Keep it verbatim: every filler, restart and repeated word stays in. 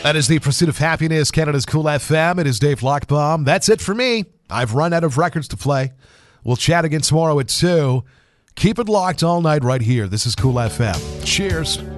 That is the Pursuit of Happiness, Canada's Cool F M. It is Dave Lockbaum. That's it for me. I've run out of records to play. We'll chat again tomorrow at two. Keep it locked all night right here. This is Cool F M. Cheers.